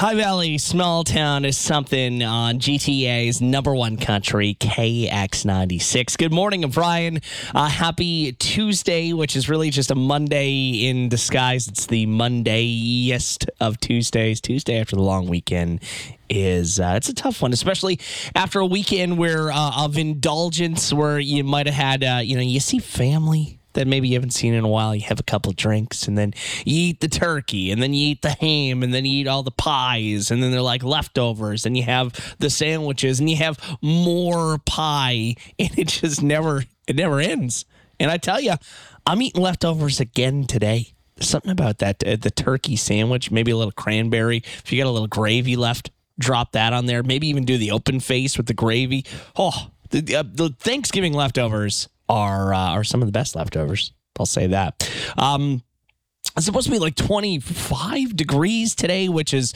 High Valley Small Town is something on GTA's number one country, KX96. Good morning, Brian. Happy Tuesday, which is really just a Monday in disguise. It's the Mondayest of Tuesdays. Tuesday after the long weekend is it's a tough one, especially after a weekend where of indulgence where you might have had, you see family that maybe you haven't seen in a while. You have a couple drinks, and then you eat the turkey, and then you eat the ham, and then you eat all the pies, and then they're like leftovers, and you have the sandwiches, and you have more pie, and it just never ends. And I tell you, I'm eating leftovers again today. There's something about that, the turkey sandwich, maybe a little cranberry. If you got a little gravy left, drop that on there. Maybe even do the open face with the gravy. Oh, the Thanksgiving leftovers are some of the best leftovers. I'll say that. It's supposed to be like 25 degrees today, which is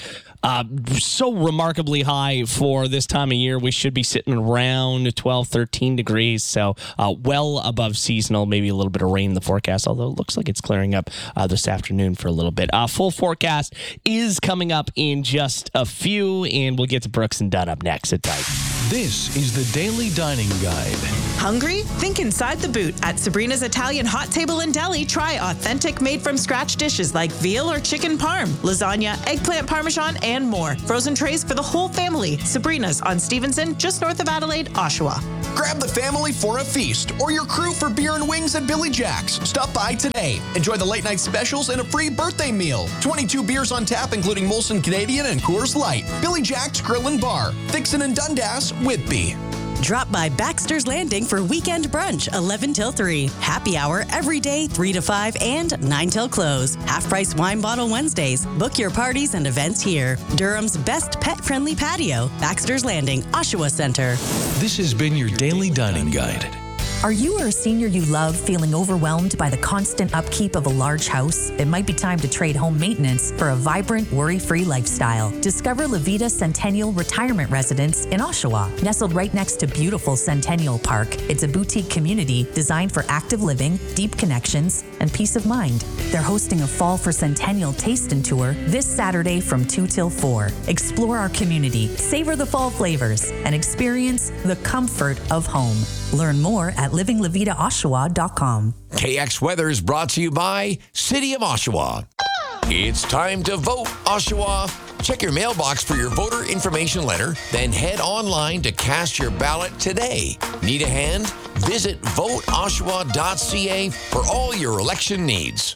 so remarkably high for this time of year. We should be sitting around 12, 13 degrees. So well above seasonal, maybe a little bit of rain in the forecast, although it looks like it's clearing up this afternoon for a little bit. Full forecast is coming up in just a few, and we'll get to Brooks and Dunn up next at Type. This is the Daily Dining Guide. Hungry? Think inside the boot. At Sabrina's Italian Hot Table and Deli, try authentic made-from-scratch dishes like veal or chicken parm, lasagna, eggplant parmesan, and more. Frozen trays for the whole family. Sabrina's on Stevenson, just north of Adelaide, Oshawa. Grab the family for a feast or your crew for beer and wings at Billy Jack's. Stop by today. Enjoy the late-night specials and a free birthday meal. 22 beers on tap, including Molson Canadian and Coors Light. Billy Jack's Grill and Bar. Dixon and Dundas, Whitby. Drop by Baxter's Landing for weekend brunch, 11 till 3. Happy hour every day, 3 to 5 and 9 till close. Half-price wine bottle Wednesdays. Book your parties and events here. Durham's best pet-friendly patio. Baxter's Landing, Oshawa Center. This has been your Daily Dining Guide. Are you or a senior you love feeling overwhelmed by the constant upkeep of a large house? It might be time to trade home maintenance for a vibrant, worry-free lifestyle. Discover Levita Centennial Retirement Residence in Oshawa, nestled right next to beautiful Centennial Park. It's a boutique community designed for active living, deep connections, and peace of mind. They're hosting a Fall for Centennial Taste and Tour this Saturday from 2 till 4. Explore our community, savor the fall flavors, and experience the comfort of home. Learn more at livinglevitaoshawa.com. KX Weather is brought to you by City of Oshawa. It's time to vote, Oshawa. Check your mailbox for your voter information letter, then head online to cast your ballot today. Need a hand? Visit voteoshawa.ca for all your election needs.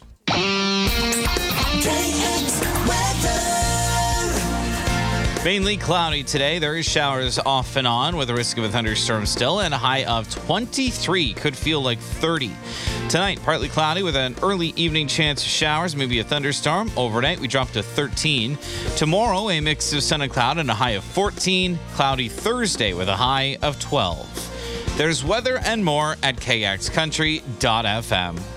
KX Weather. Mainly cloudy today. There is showers off and on with a risk of a thunderstorm still, and a high of 23. Could feel like 30. Tonight, partly cloudy with an early evening chance of showers, maybe a thunderstorm. Overnight, we drop to 13. Tomorrow, a mix of sun and cloud and a high of 14. Cloudy Thursday with a high of 12. There's weather and more at kxcountry.fm.